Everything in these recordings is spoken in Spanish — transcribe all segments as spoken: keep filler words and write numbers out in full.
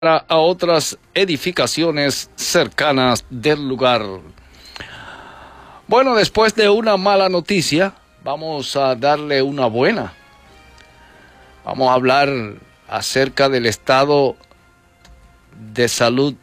a otras edificaciones cercanas del lugar. Bueno, después de una mala noticia, vamos a darle una buena. Vamos a hablar acerca del estado de salud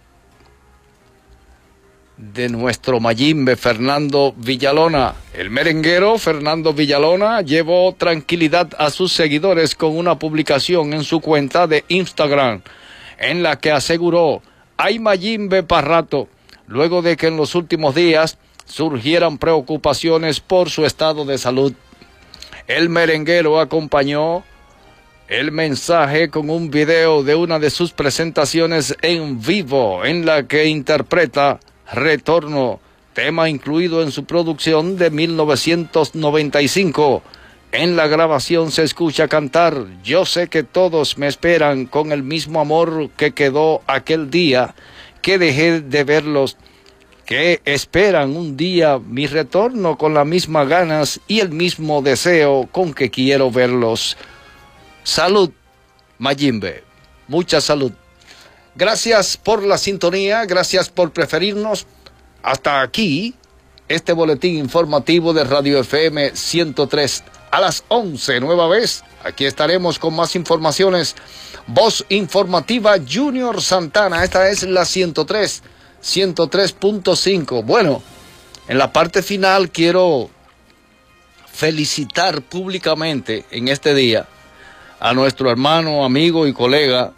de nuestro Mayimbe, Fernando Villalona. El merenguero Fernando Villalona llevó tranquilidad a sus seguidores con una publicación en su cuenta de Instagram, en la que aseguró: hay Mayimbe para rato, luego de que en los últimos días surgieran preocupaciones por su estado de salud. El merenguero acompañó el mensaje con un video de una de sus presentaciones en vivo, en la que interpreta Retorno, tema incluido en su producción de mil novecientos noventa y cinco. En la grabación se escucha cantar: yo sé que todos me esperan con el mismo amor que quedó aquel día que dejé de verlos, que esperan un día mi retorno con las mismas ganas y el mismo deseo con que quiero verlos. Salud, Mayimbe, mucha salud. Gracias por la sintonía, gracias por preferirnos. Hasta aquí este boletín informativo de Radio F M ciento tres. A las once, nueva vez, aquí estaremos con más informaciones. Voz informativa Junior Santana, esta es la ciento tres, ciento tres punto cinco. Bueno, en la parte final quiero felicitar públicamente en este día a nuestro hermano, amigo y colega.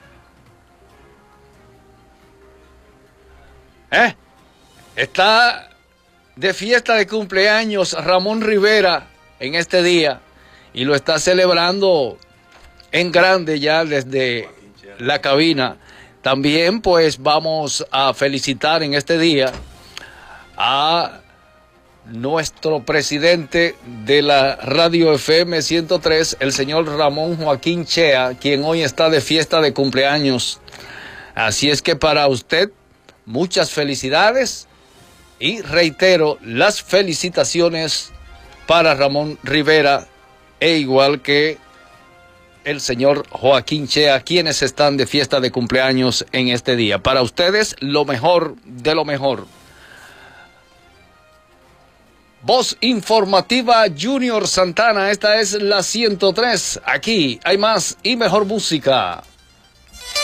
¿Eh? Está de fiesta de cumpleaños Ramón Rivera en este día y lo está celebrando en grande ya desde la cabina. También pues vamos a felicitar en este día a nuestro presidente de la Radio F M ciento tres, el señor Ramón Joaquín Chea, quien hoy está de fiesta de cumpleaños. Así es que para usted, muchas felicidades y reitero las felicitaciones para Ramón Rivera, e igual que el señor Joaquín Chea, quienes están de fiesta de cumpleaños en este día. Para ustedes, lo mejor de lo mejor. Voz informativa Junior Santana, esta es la ciento tres. Aquí hay más y mejor música.